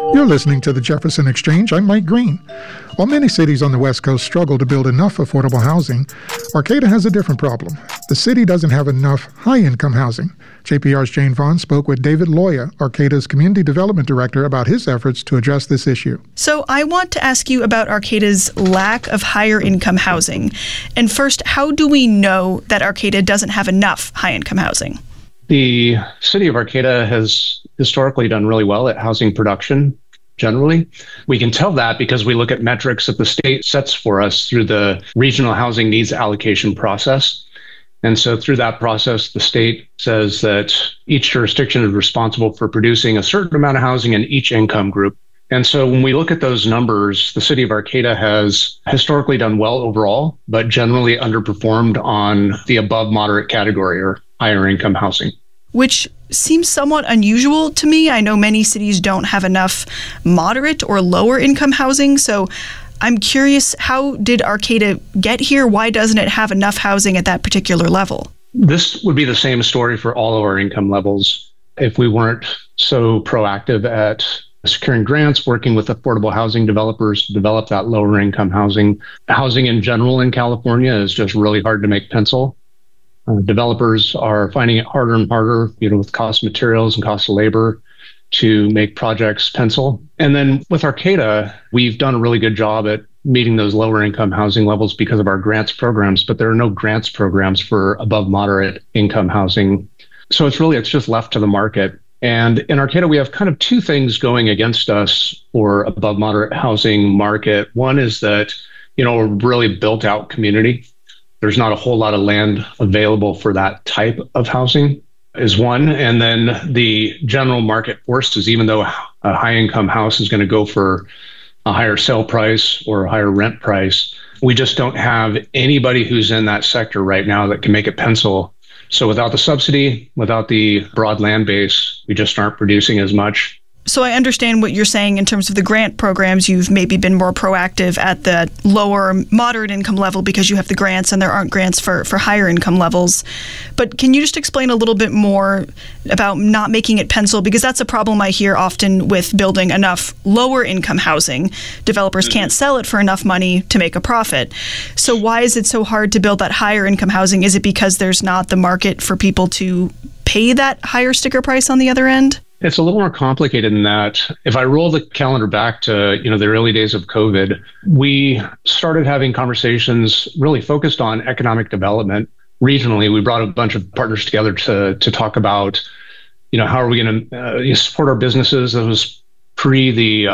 You're listening to the Jefferson Exchange. I'm Mike Green. While many cities on the West Coast struggle to build enough affordable housing, Arcata has a different problem. The city doesn't have enough high-income housing. JPR's Jane Vaughn spoke with David Loya, Arcata's Community Development Director, about his efforts to address this issue. So I want to ask you about Arcata's lack of higher-income housing. And first, how do we know that Arcata doesn't have enough high-income housing? The city of Arcata has historically done really well at housing production. Generally, we can tell that because we look at metrics that the state sets for us through the regional housing needs allocation process. And so through that process, the state says that each jurisdiction is responsible for producing a certain amount of housing in each income group. And so when we look at those numbers, the city of Arcata has historically done well overall, but generally underperformed on the above moderate category or higher income housing. Which seems somewhat unusual to me. I know many cities don't have enough moderate or lower income housing. So I'm curious, how did Arcata get here? Why doesn't it have enough housing at that particular level? This would be the same story for all of our income levels. If we weren't so proactive at securing grants, working with affordable housing developers to develop that lower income housing. Housing in general in California is just really hard to make pencil. Developers are finding it harder and harder, with cost of materials and cost of labor to make projects pencil. And then with Arcata, we've done a really good job at meeting those lower income housing levels because of our grants programs, but there are no grants programs for above moderate income housing. So it's just left to the market. And in Arcata, we have kind of two things going against us for above moderate housing market. One is that, we're a really built out community. There's not a whole lot of land available for that type of housing is one. And then the general market forces, even though a high income house is going to go for a higher sale price or a higher rent price, we just don't have anybody who's in that sector right now that can make it pencil. So without the subsidy, without the broad land base, we just aren't producing as much. So I understand what you're saying in terms of the grant programs. You've maybe been more proactive at the lower moderate income level because you have the grants and there aren't grants for higher income levels. But can you just explain a little bit more about not making it pencil? Because that's a problem I hear often with building enough lower income housing. Developers can't sell it for enough money to make a profit. So why is it so hard to build that higher income housing? Is it because there's not the market for people to pay that higher sticker price on the other end? It's a little more complicated than that. If I roll the calendar back to, the early days of COVID, we started having conversations really focused on economic development. Regionally, we brought a bunch of partners together to talk about, how are we going to support our businesses. That was pre the,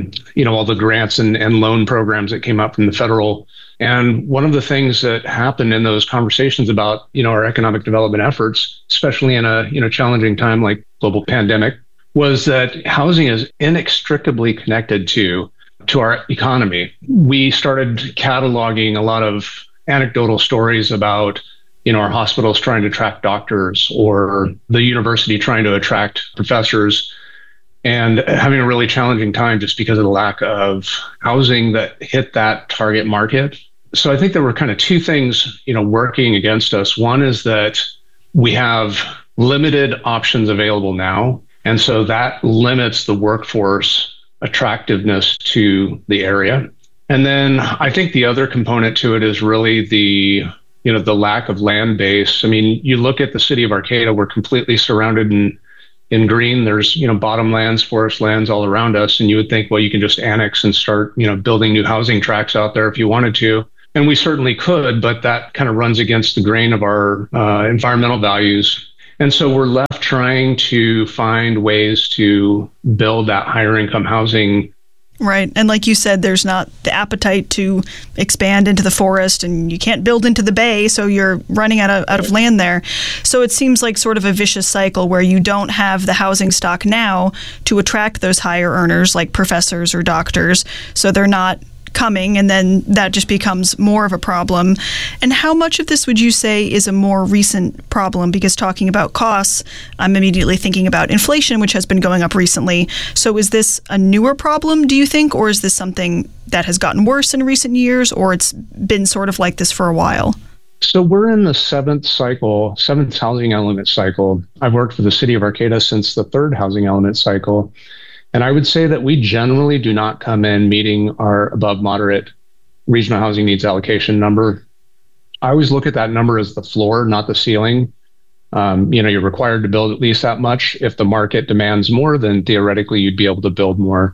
all the grants and loan programs that came out from the federal. And one of the things that happened in those conversations about, our economic development efforts, especially in a, challenging time like global pandemic, was that housing is inextricably connected to our economy. We started cataloging a lot of anecdotal stories about, our hospitals trying to attract doctors or the university trying to attract professors and having a really challenging time just because of the lack of housing that hit that target market. So I think there were kind of two things, working against us. One is that we have limited options available now. And so that limits the workforce attractiveness to the area. And then I think the other component to it is really the lack of land base. I mean, you look at the city of Arcata, we're completely surrounded in green. There's, bottomlands, forest lands all around us. And you would think, well, you can just annex and start, building new housing tracts out there if you wanted to. And we certainly could, but that kind of runs against the grain of our environmental values. And so we're left trying to find ways to build that higher income housing. Right. And like you said, there's not the appetite to expand into the forest and you can't build into the bay. So you're running out of land there. So it seems like sort of a vicious cycle where you don't have the housing stock now to attract those higher earners like professors or doctors. So they're not coming, and then that just becomes more of a problem. And how much of this would you say is a more recent problem? Because talking about costs, I'm immediately thinking about inflation, which has been going up recently. So is this a newer problem, do you think, or is this something that has gotten worse in recent years, or it's been sort of like this for a while? So we're in the seventh housing element cycle. I've worked for the city of Arcata since the third housing element cycle. And I would say that we generally do not come in meeting our above moderate regional housing needs allocation number. I always look at that number as the floor, not the ceiling. You're required to build at least that much. If the market demands more, then theoretically you'd be able to build more.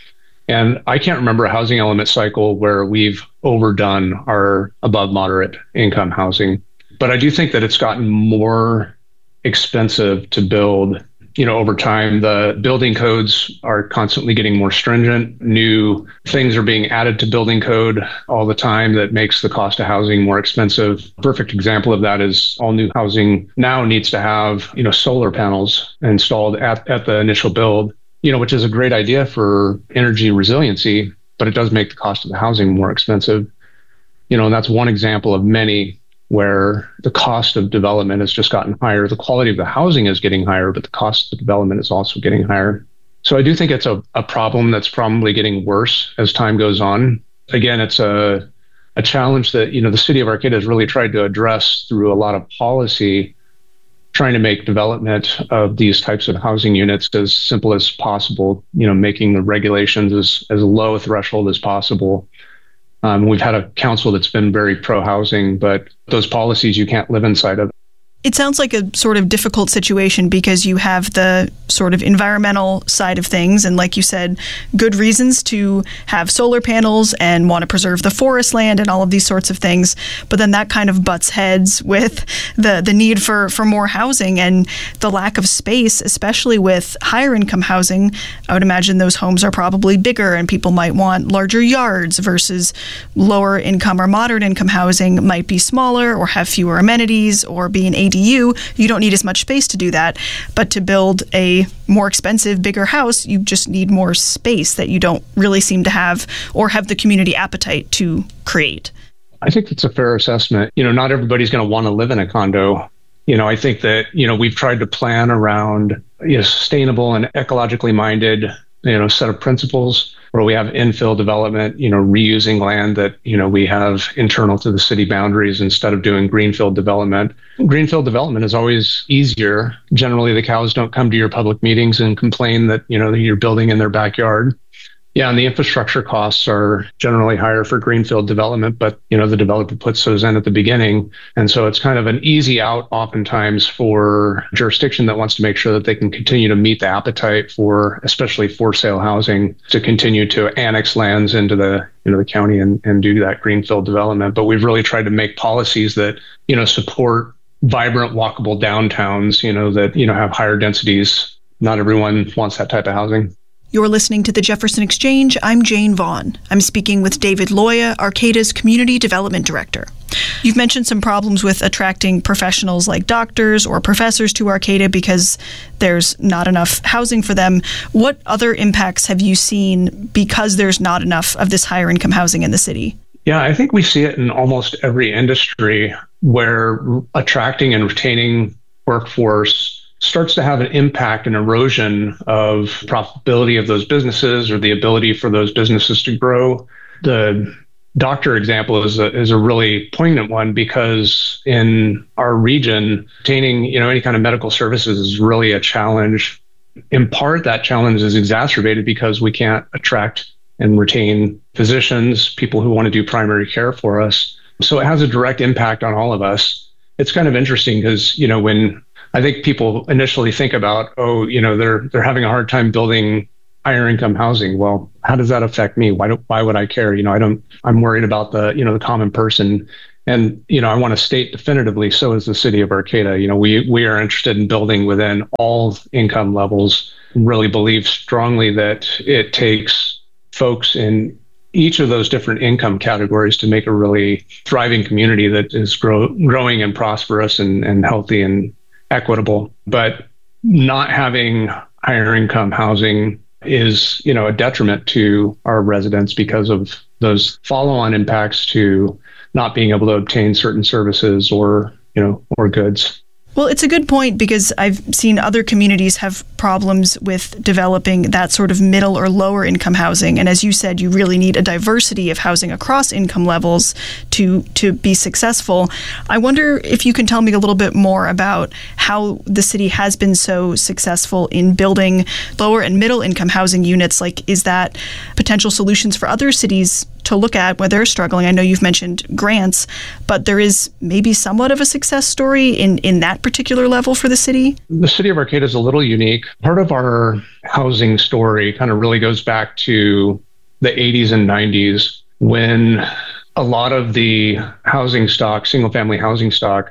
And I can't remember a housing element cycle where we've overdone our above moderate income housing. But I do think that it's gotten more expensive to build. Over time, the building codes are constantly getting more stringent. New things are being added to building code all the time that makes the cost of housing more expensive. Perfect example of that is all new housing now needs to have, solar panels installed at the initial build, which is a great idea for energy resiliency, but it does make the cost of the housing more expensive. And that's one example of many where the cost of development has just gotten higher. The quality of the housing is getting higher, but the cost of development is also getting higher. So I do think it's a problem that's probably getting worse as time goes on. Again, it's a challenge that, the city of Arcata has really tried to address through a lot of policy, trying to make development of these types of housing units as simple as possible, making the regulations as low a threshold as possible. We've had a council that's been very pro-housing, but those policies you can't live inside of. It sounds like a sort of difficult situation because you have the sort of environmental side of things and, like you said, good reasons to have solar panels and want to preserve the forest land and all of these sorts of things. But then that kind of butts heads with the need for more housing and the lack of space, especially with higher income housing. I would imagine those homes are probably bigger and people might want larger yards versus lower income or moderate income housing might be smaller or have fewer amenities or be an ADU. You don't need as much space to do that. But to build a more expensive, bigger house, you just need more space that you don't really seem to have or have the community appetite to create. I think that's a fair assessment. Not everybody's going to want to live in a condo. I think that, we've tried to plan around sustainable and ecologically minded, set of principles where we have infill development, reusing land that, we have internal to the city boundaries instead of doing greenfield development. Greenfield development is always easier. Generally, the cows don't come to your public meetings and complain that, you're building in their backyard. Yeah, and the infrastructure costs are generally higher for greenfield development, but the developer puts those in at the beginning. And so it's kind of an easy out oftentimes for jurisdiction that wants to make sure that they can continue to meet the appetite for, especially for sale housing, to continue to annex lands into the the county and do that greenfield development. But we've really tried to make policies that, support vibrant, walkable downtowns, that, have higher densities. Not everyone wants that type of housing. You're listening to the Jefferson Exchange. I'm Jane Vaughn. I'm speaking with David Loya, Arcata's Community Development Director. You've mentioned some problems with attracting professionals like doctors or professors to Arcata because there's not enough housing for them. What other impacts have you seen because there's not enough of this higher income housing in the city? Yeah, I think we see it in almost every industry where attracting and retaining workforce starts to have an impact and erosion of profitability of those businesses or the ability for those businesses to grow. The doctor example is a really poignant one because in our region, obtaining any kind of medical services is really a challenge. In part, that challenge is exacerbated because we can't attract and retain physicians, people who want to do primary care for us. So it has a direct impact on all of us. It's kind of interesting because when I think people initially think about, they're having a hard time building higher income housing. Well, how does that affect me? Why would I care? I'm worried about the common person. And, I want to state definitively, so is the city of Arcata. We are interested in building within all income levels, and really believe strongly that it takes folks in each of those different income categories to make a really thriving community that is growing and prosperous and healthy and equitable. But not having higher income housing is, a detriment to our residents because of those follow-on impacts to not being able to obtain certain services or goods. Well, it's a good point because I've seen other communities have problems with developing that sort of middle or lower income housing. And as you said, you really need a diversity of housing across income levels to be successful. I wonder if you can tell me a little bit more about how the city has been so successful in building lower and middle income housing units. Like, is that potential solutions for other cities to look at where they're struggling? I know you've mentioned grants, but there is maybe somewhat of a success story in that particular level for the city? The city of Arcata is a little unique. Part of our housing story kind of really goes back to the 80s and 90s when a lot of the housing stock, single-family housing stock,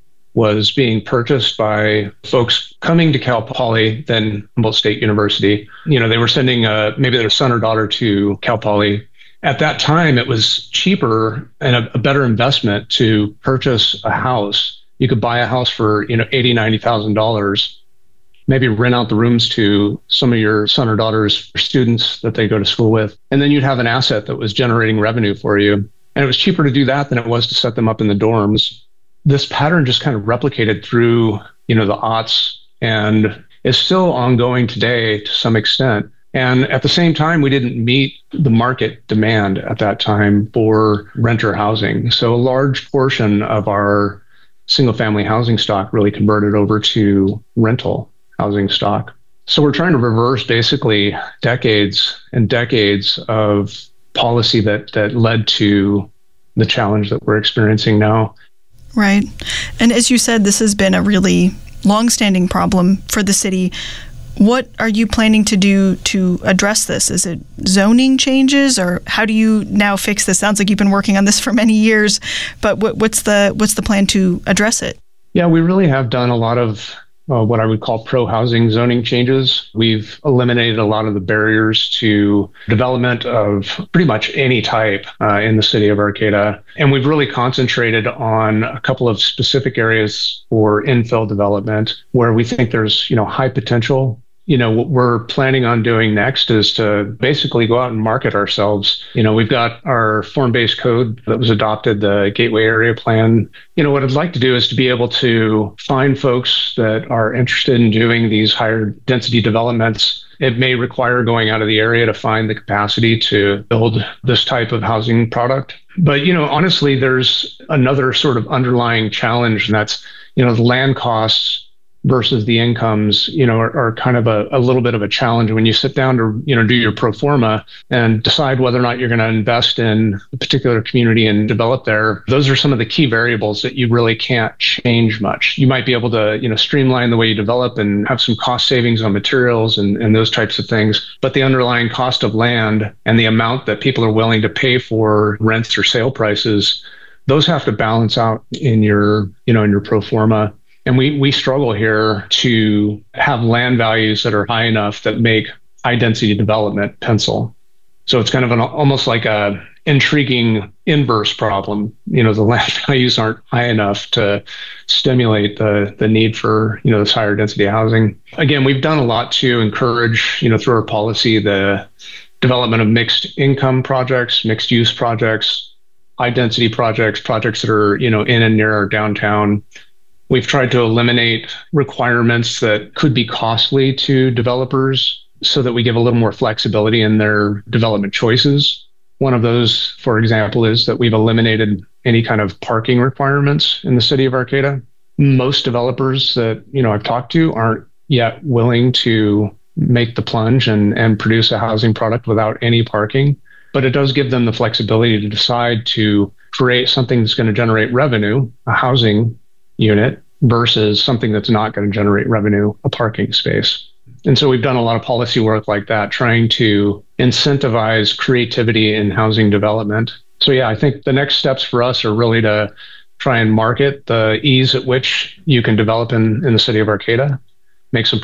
was being purchased by folks coming to Cal Poly, then Humboldt State University. You know, they were sending maybe their son or daughter to Cal Poly. At that time, it was cheaper and a better investment to purchase a house. You could buy a house for, $80,000, $90,000, maybe rent out the rooms to some of your son or daughter's students that they go to school with. And then you'd have an asset that was generating revenue for you. And it was cheaper to do that than it was to set them up in the dorms. This pattern just kind of replicated through, the aughts and is still ongoing today to some extent. And at the same time, we didn't meet the market demand at that time for renter housing. So a large portion of our single-family housing stock really converted over to rental housing stock. So we're trying to reverse basically decades and decades of policy that led to the challenge that we're experiencing now. Right. And as you said, this has been a really long-standing problem for the city. What are you planning to do to address this? Is it zoning changes, or how do you now fix this? Sounds like you've been working on this for many years, but what's the plan to address it? Yeah, we really have done a lot of what I would call pro-housing zoning changes. We've eliminated a lot of the barriers to development of pretty much any type in the city of Arcata. And we've really concentrated on a couple of specific areas for infill development where we think there's, high potential. What we're planning on doing next is to basically go out and market ourselves. We've got our form-based code that was adopted, the Gateway Area Plan. What I'd like to do is to be able to find folks that are interested in doing these higher density developments. It may require going out of the area to find the capacity to build this type of housing product. But, honestly, there's another sort of underlying challenge, and that's, the land costs versus the incomes, are kind of a little bit of a challenge when you sit down to, do your pro forma and decide whether or not you're going to invest in a particular community and develop there. Those are some of the key variables that you really can't change much. You might be able to, streamline the way you develop and have some cost savings on materials and those types of things. But the underlying cost of land and the amount that people are willing to pay for rents or sale prices, those have to balance out in your pro forma. And we struggle here to have land values that are high enough that make high density development pencil. So it's kind of almost like a intriguing inverse problem. The land values aren't high enough to stimulate the need for, this higher density housing. Again, we've done a lot to encourage, through our policy, the development of mixed income projects, mixed use projects, high density projects that are, in and near our downtown. We've tried to eliminate requirements that could be costly to developers so that we give a little more flexibility in their development choices. One of those, for example, is that we've eliminated any kind of parking requirements in the city of Arcata. Most developers that, I've talked to aren't yet willing to make the plunge and produce a housing product without any parking. But it does give them the flexibility to decide to create something that's going to generate revenue, a housing unit, versus something that's not going to generate revenue, a parking space. And so we've done a lot of policy work like that, trying to incentivize creativity in housing development. So yeah, I think the next steps for us are really to try and market the ease at which you can develop in the city of Arcata, make some